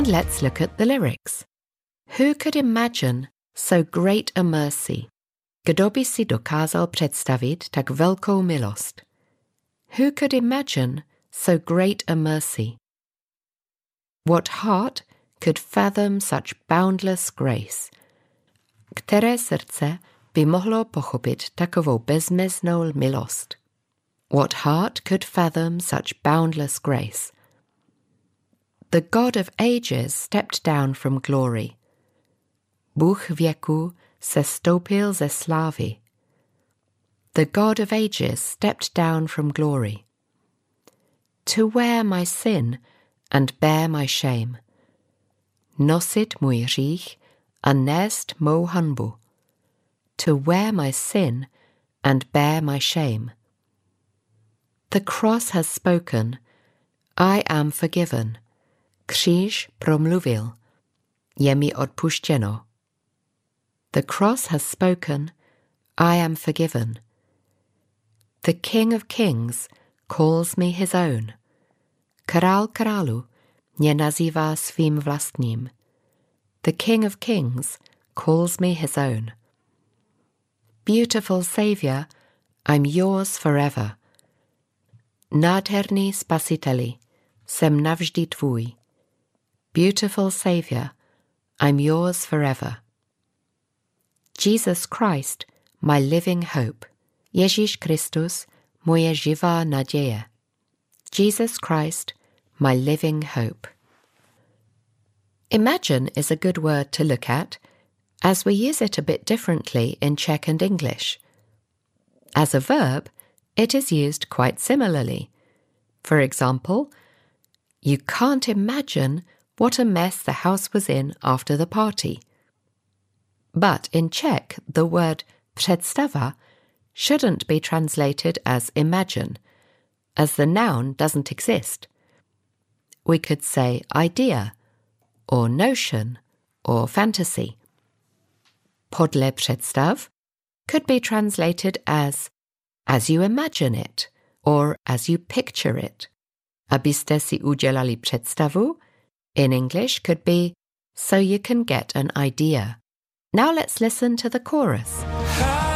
And let's look at the lyrics. Who could imagine so great a mercy? Kdo by si dokázal představit tak velkou milost? Who could imagine so great a mercy? What heart could fathom such boundless grace? Které srdce by mohlo pochopit takovou bezmeznou milost? What heart could fathom such boundless grace? The God of ages stepped down from glory. Bůh věků sestoupil ze slávy. The God of ages stepped down from glory. To wear my sin and bear my shame. Nosit můj hřích a nést mou hanbu. To wear my sin and bear my shame. The cross has spoken, I am forgiven. Kříž promluvil, je mi odpuštěno. The cross has spoken, I am forgiven. The King of Kings calls me his own. Král králu mě nazývá svým vlastním. The King of Kings calls me his own. Beautiful Saviour, I'm yours forever. Nádherný spasiteli, jsem navždy tvůj. Beautiful Saviour, I'm yours forever. Jesus Christ, my living hope. Ježíš Kristus, moje živá naděje. Jesus Christ, my living hope. Imagine is a good word to look at, as we use it a bit differently in Czech and English. As a verb, it is used quite similarly. For example, you can't imagine what a mess the house was in after the party. But in Czech, the word představa shouldn't be translated as imagine, as the noun doesn't exist. We could say idea, or notion, or fantasy. Podle představ could be translated as you imagine it, or as you picture it. Abyste si udělali představu, in English could be so you can get an idea. Now let's listen to the chorus.